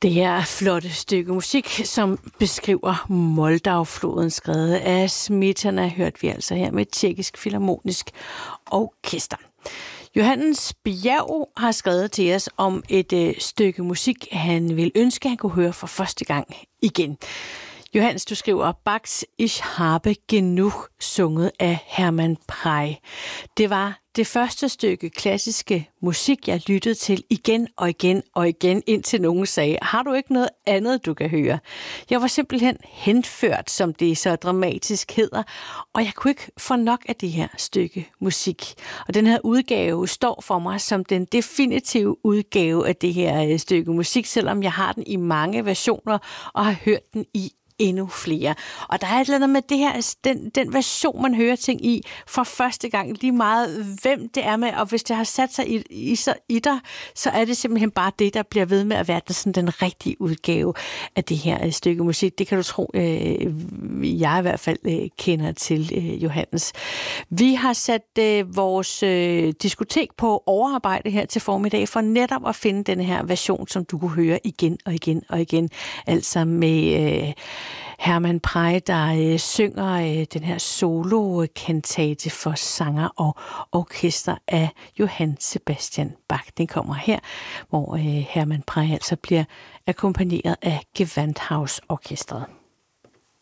Det er et flot stykke musik, som beskriver Moldau-floden, skrevet af Smetana, hørte vi altså her med Tjekkisk Filharmonisk Orkester. Johannes Bjerg har skrevet til os om et stykke musik, han vil ønske, han kunne høre for første gang igen. Johannes, du skriver, Bachs Ich habe genug, sunget af Hermann Prey. Det var det første stykke klassiske musik, jeg lyttede til igen og igen og igen, indtil nogen sagde, har du ikke noget andet, du kan høre? Jeg var simpelthen henført, som det så dramatisk hedder, og jeg kunne ikke få nok af det her stykke musik. Og den her udgave står for mig som den definitive udgave af det her stykke musik, selvom jeg har den i mange versioner og har hørt den i endnu flere. Og der er et eller andet med det her, den version, man hører ting i for første gang, lige meget hvem det er med, og hvis det har sat sig i dig, så er det simpelthen bare det, der bliver ved med at være den rigtige udgave af det her stykke musik. Det kan du tro, jeg i hvert fald kender til, Johannes. Vi har sat vores diskotek på overarbejde her til formiddag, for netop at finde den her version, som du kunne høre igen og igen og igen. Altså med Hermann Prey, der synger den her solo-kantate for sanger og orkester af Johann Sebastian Bach. Den kommer her, hvor Hermann Prey altså bliver akkompagneret af Gewandhaus-orkestret.